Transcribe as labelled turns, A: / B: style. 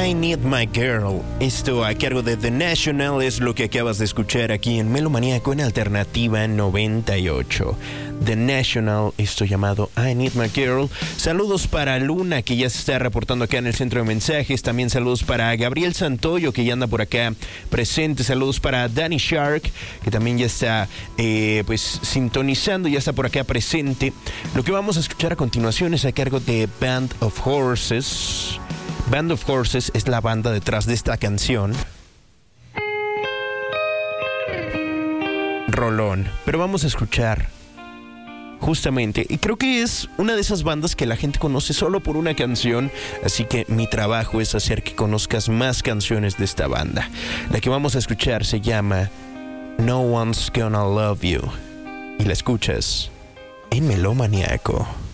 A: I Need My Girl. Esto a cargo de The National es lo que acabas de escuchar aquí en Melomaníaco en Alternativa 98. The National, esto llamado I Need My Girl. Saludos para Luna, que ya se está reportando acá en el centro de mensajes. También saludos para Gabriel Santoyo, que ya anda por acá presente. Saludos para Danny Shark, que también ya está pues sintonizando, ya está por acá presente. Lo que vamos a escuchar a continuación es a cargo de Band of Horses. Band of Horses es la banda detrás de esta canción. Rolón. Pero vamos a escuchar justamente, y creo que es una de esas bandas que la gente conoce solo por una canción, así que mi trabajo es hacer que conozcas más canciones de esta banda. La que vamos a escuchar se llama No One's Gonna Love You, y la escuchas en Melomaníaco.